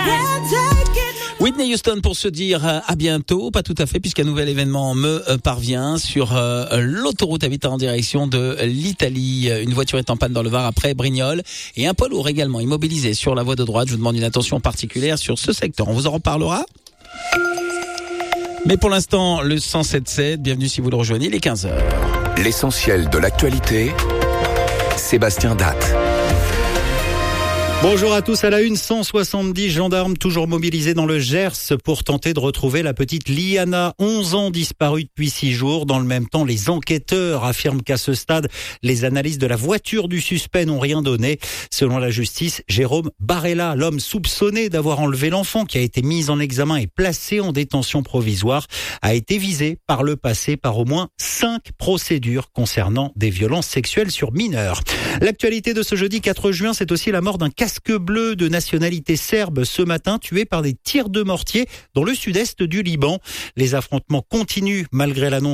Whitney Houston pour se dire à bientôt, pas tout à fait puisqu'un nouvel événement me parvient sur l'autoroute Habitat en direction de l'Italie. Une voiture est en panne dans le Var après Brignoles et un poids lourd également immobilisé sur la voie de droite. Je vous demande une attention particulière sur ce secteur. On vous en reparlera. Mais pour l'instant, le 107.7, bienvenue si vous le rejoignez, il est 15h. L'essentiel de l'actualité, Sébastien Datte. Bonjour à tous, à la une, 170 gendarmes toujours mobilisés dans le Gers pour tenter de retrouver la petite Liana, 11 ans disparue depuis 6 jours. Dans le même temps, les enquêteurs affirment qu'à ce stade, les analyses de la voiture du suspect n'ont rien donné. Selon la justice, Jérôme Barella, l'homme soupçonné d'avoir enlevé l'enfant qui a été mis en examen et placé en détention provisoire, a été visé par le passé par au moins 5 procédures concernant des violences sexuelles sur mineurs. L'actualité de ce jeudi 4 juin, c'est aussi la mort d'un casque bleu de nationalité serbe ce matin, tué par des tirs de mortier dans le sud-est du Liban. Les affrontements continuent malgré l'annonce